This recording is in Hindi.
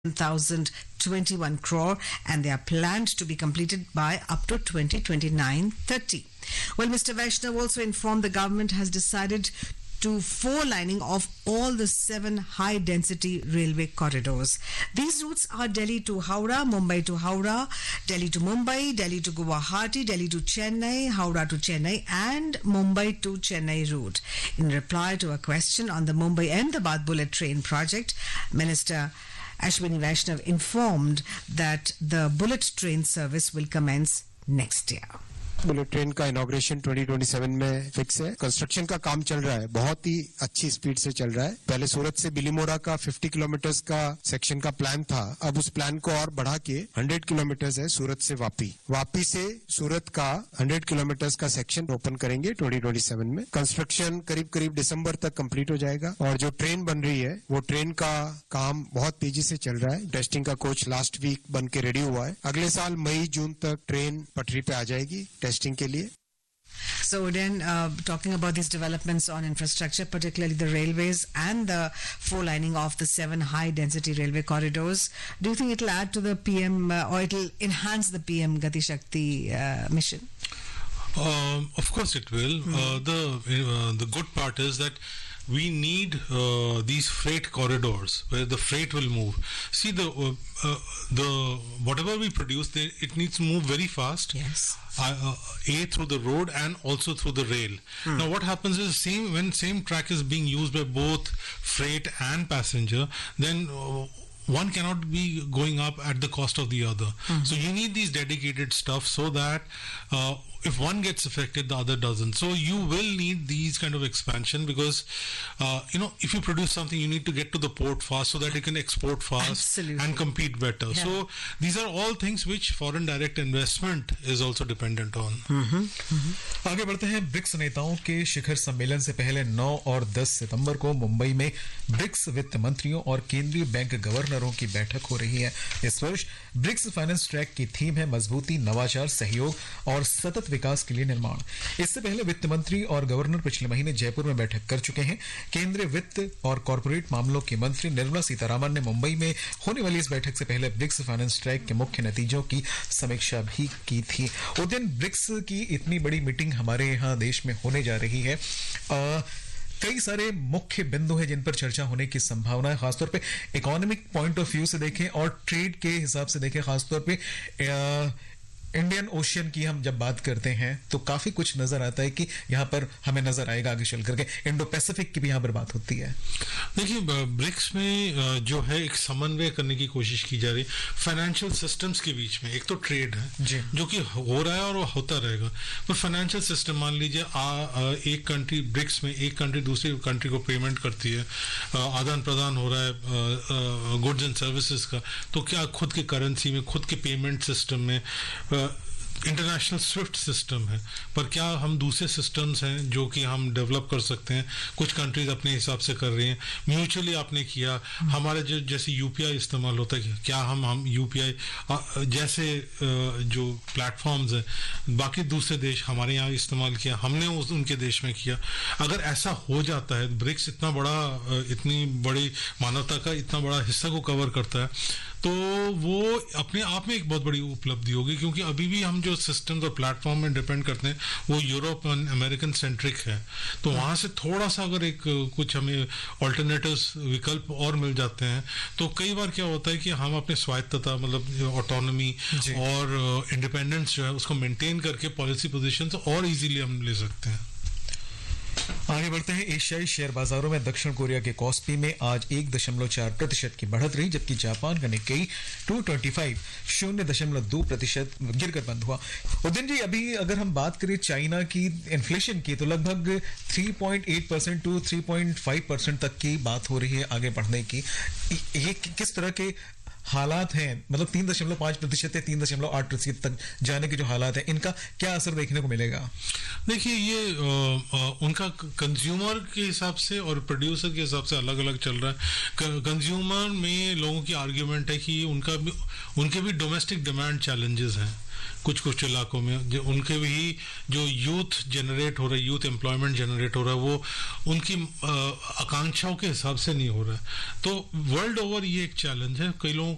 1,021 crore, and they are planned to be completed by up to 2029-30. Well, Mr. Vaishnav also informed the government has decided to four-lining of all the 7 high-density railway corridors. These routes are Delhi to Howrah, Mumbai to Howrah, Delhi to Mumbai, Delhi to Guwahati, Delhi to Chennai, Howrah to Chennai, and Mumbai to Chennai route. In reply to a question on the Mumbai-Ahmedabad bullet train project, Minister Ashwini Vaishnav informed that the bullet train service will commence next year. Bullet train का इनॉग्रेशन 2027 में फिक्स है। कंस्ट्रक्शन का काम चल रहा है, बहुत ही अच्छी स्पीड से चल रहा है। पहले सूरत से बिलीमोरा का 50 किलोमीटर्स का सेक्शन का प्लान था, अब उस प्लान को और बढ़ा के 100 किलोमीटर्स है सूरत से वापी से सूरत का 100 किलोमीटर्स का सेक्शन ओपन करेंगे 2027 में। कंस्ट्रक्शन करीब दिसंबर तक कंप्लीट हो जाएगा और जो ट्रेन बन रही है वो ट्रेन का काम बहुत तेजी से चल रहा है। टेस्टिंग का कोच लास्ट वीक बन के रेडी हुआ है। अगले साल मई जून तक ट्रेन पटरी पे आ जाएगी टेस्टिंग के लिए। So then, talking about these developments on infrastructure, particularly the railways and the four-lining of the 7 high-density railway corridors, do you think it will add to the PM or it will enhance the PM Gati Shakti mission? Of course it will. The good part is that we need these freight corridors where the freight will move. See, the whatever we produce, it needs to move very fast. Yes. Through the road and also through the rail. Now, what happens is when same track is being used by both freight and passenger, then one cannot be going up at the cost of the other. So you need these dedicated stuff so that if one gets affected, the other doesn't. So you will need these kind of expansion because, if you produce something, you need to get to the port fast so that you can export fast. Absolutely. And compete better. Yeah. So these are all things which foreign direct investment is also dependent on. आगे बढ़ते हैं। ब्रिक्स नेताओं के शिखर सम्मेलन से पहले 9 और 10 सितंबर को मुंबई में ब्रिक्स वित्त मंत्रियों और केंद्रीय बैंक गवर्नरों की बैठक हो रही है। इस वर्ष ब्रिक्स फाइनेंस ट्रैक की थीम है मजबूती, नवाचार, सहयोग और सतत विकास के लिए निर्माण। इससे पहले वित्त मंत्री और गवर्नर पिछले महीने जयपुर में बैठक कर चुके हैं। केंद्रीय वित्त और कॉर्पोरेट मामलों की मंत्री निर्मला सीतारामन ने मुंबई में होने वाली इस बैठक से पहले ब्रिक्स फाइनेंस ट्रैक के मुख्य नतीजों की समीक्षा भी की थी। उस दिन ब्रिक्स की इतनी बड़ी मीटिंग हमारे यहाँ देश में होने जा रही है। कई सारे मुख्य बिंदु हैं जिन पर चर्चा होने की संभावना है, खासतौर पे इकोनॉमिक पॉइंट ऑफ व्यू से देखें और ट्रेड के हिसाब से देखें। खासतौर पे इंडियन ओशियन की हम जब बात करते हैं तो काफी कुछ नजर आता है कि यहाँ पर हमें नजर आएगा आगे चल करके। इंडो पैसिफिक की भी यहाँ पर बात होती है। देखिए, ब्रिक्स में जो है एक समन्वय करने की कोशिश की जा रही है फाइनेंशियल सिस्टम्स के बीच में। एक तो ट्रेड है जो कि हो रहा है और वो होता रहेगा, पर फाइनेंशियल सिस्टम मान लीजिए एक कंट्री ब्रिक्स में एक कंट्री दूसरी कंट्री को पेमेंट करती है, आदान प्रदान हो रहा है गुड्स एंड सर्विसेज का, तो क्या खुद की करेंसी में खुद के पेमेंट सिस्टम में इंटरनेशनल स्विफ्ट सिस्टम है, पर क्या हम दूसरे सिस्टम्स हैं जो कि हम डेवलप कर सकते हैं। कुछ कंट्रीज अपने हिसाब से कर रही हैं, म्यूचुअली आपने किया। हमारे जैसे यूपीआई इस्तेमाल होता है, क्या हम यूपीआई जैसे जो प्लेटफॉर्म्स हैं बाकी दूसरे देश हमारे यहाँ इस्तेमाल किया, हमने उनके देश में किया। अगर ऐसा हो जाता है, ब्रिक्स इतनी बड़ी मानवता का इतना बड़ा हिस्सा को कवर करता है, तो वो अपने आप में एक बहुत बड़ी उपलब्धि होगी। क्योंकि अभी भी हम जो सिस्टम्स और प्लेटफॉर्म में डिपेंड करते हैं वो यूरोप और अमेरिकन सेंट्रिक है, तो वहां से थोड़ा सा अगर कुछ हमें ऑल्टरनेटिव्स विकल्प और मिल जाते हैं तो कई बार क्या होता है कि हम अपने स्वायत्तता मतलब ऑटोनॉमी और इंडिपेंडेंस जो है उसको मेंटेन करके पॉलिसी पोजीशंस और इजीली हम ले सकते हैं। आगे बढ़ते हैं। एशियाई शेयर बाजारों में दक्षिण कोरिया के कॉस्पी में आज 1.4% की बढ़त रही, जबकि जापान का निक्केई 225 0.2% गिरकर बंद हुआ। उदयन जी, अभी अगर हम बात करें चाइना की इन्फ्लेशन की तो लगभग 3.8% टू 3.5% तक की बात हो रही है आगे बढ़ने की। ये किस तरह के हालात हैं? मतलब 3.5% या 3.8% तक जाने के जो हालात हैं, इनका क्या असर देखने को मिलेगा? देखिए, ये उनका कंज्यूमर के हिसाब से और प्रोड्यूसर के हिसाब से अलग अलग चल रहा है। कंज्यूमर में लोगों की आर्ग्यूमेंट है कि उनके भी डोमेस्टिक डिमांड चैलेंजेस हैं कुछ इलाकों में, जो उनके भी जो यूथ जनरेट हो रहा है, यूथ एम्प्लॉयमेंट जनरेट हो रहा है, वो उनकी आकांक्षाओं के हिसाब से नहीं हो रहा है। तो वर्ल्ड ओवर ये एक चैलेंज है। कई लोगों